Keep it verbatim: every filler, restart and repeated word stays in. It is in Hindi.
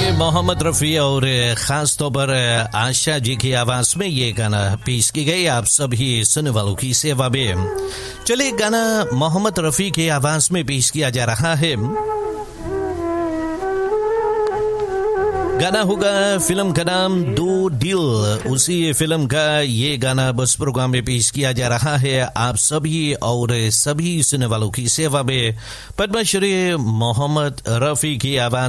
मोहम्मद रफ़ी और ख़ास तौर पर आशा जी की आवाज़ में ये गाना पेश की गई आप सभी सुनने वालों की सेवा में। चलिए गाना मोहम्मद रफ़ी की आवाज़ में पेश किया जा रहा है। गाना होगा फिल्म का नाम दो दिल, उसी फिल्म का ये गाना बस प्रोग्राम में पेश किया जा रहा है आप सभी और सभी सुनने वालों की सेवा में। पद्मश्री मोहम्मद रफ़ी की आवाज़